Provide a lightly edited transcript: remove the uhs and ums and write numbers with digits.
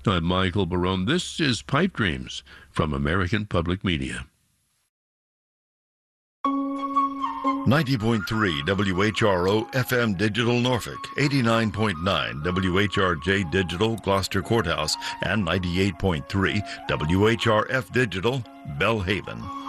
I'm Michael Barone. This is Pipe Dreams from American Public Media. 90.3 WHRO FM Digital Norfolk, 89.9 WHRJ Digital Gloucester Courthouse, and 98.3 WHRF Digital Bellhaven.